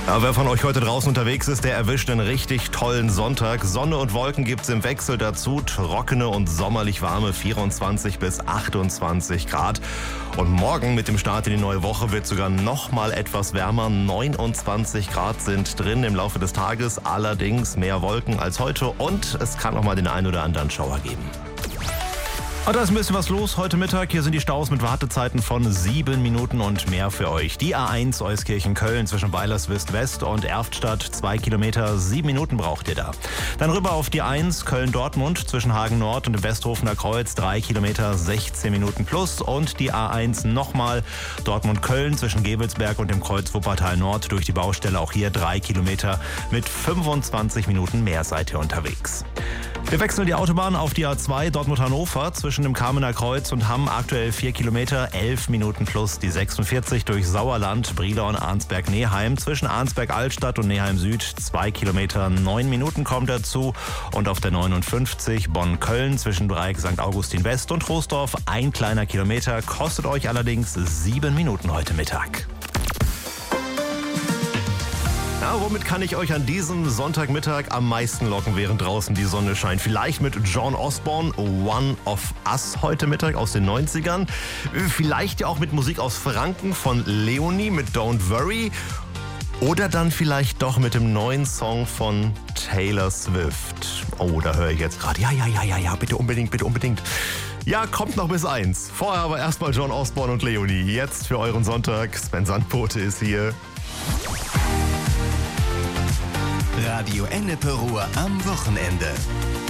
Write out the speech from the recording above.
Ja, wer von euch heute draußen unterwegs ist, der erwischt einen richtig tollen Sonntag. Sonne und Wolken gibt's im Wechsel dazu. Trockene und sommerlich warme 24 bis 28 Grad. Und morgen mit dem Start in die neue Woche wird sogar noch mal etwas wärmer. 29 Grad sind drin im Laufe des Tages. Allerdings mehr Wolken als heute. Und es kann noch mal den einen oder anderen Schauer geben. Und da ist ein bisschen was los heute Mittag. Hier sind die Staus mit Wartezeiten von 7 Minuten und mehr für euch. Die A1 Euskirchen-Köln zwischen Weilerswist West und Erftstadt 2 Kilometer, 7 Minuten braucht ihr da. Dann rüber auf die 1 Köln-Dortmund zwischen Hagen Nord und dem Westhofener Kreuz 3 Kilometer, 16 Minuten plus. Und die A1 nochmal Dortmund-Köln zwischen Gevelsberg und dem Kreuz Wuppertal Nord durch die Baustelle. Auch hier 3 Kilometer mit 25 Minuten mehr seid ihr unterwegs. Wir wechseln die Autobahn auf die A2 Dortmund-Hannover zwischen dem Kamener Kreuz und Hamm aktuell 4 Kilometer, 11 Minuten plus. Die 46 durch Sauerland, Brilon, Arnsberg-Neheim zwischen Arnsberg-Altstadt und Neheim-Süd 2 Kilometer, 9 Minuten kommt dazu. Und auf der 59 Bonn-Köln zwischen Dreieck St. Augustin West und Troisdorf 1 kleiner Kilometer, kostet euch allerdings 7 Minuten heute Mittag. Ja, womit kann ich euch an diesem Sonntagmittag am meisten locken, während draußen die Sonne scheint? Vielleicht mit John Osborne, One of Us heute Mittag aus den 90ern. Vielleicht ja auch mit Musik aus Franken von Leonie mit Don't Worry. Oder dann vielleicht doch mit dem neuen Song von Taylor Swift. Oh, da höre ich jetzt gerade. Ja, bitte unbedingt. Ja, kommt noch bis 1. Vorher aber erstmal John Osborne und Leonie. Jetzt für euren Sonntag. Sven Sandbote ist hier. Radio Ennepe Ruhr am Wochenende.